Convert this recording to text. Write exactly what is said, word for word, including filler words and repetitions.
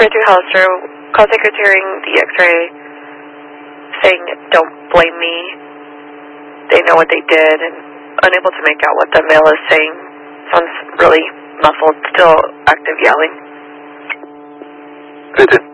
Richard Hollister, call secretarying the x-ray, saying, don't blame me. They know what they did, and unable to make out what the male is saying. Sounds really muffled, still active yelling. Vincent.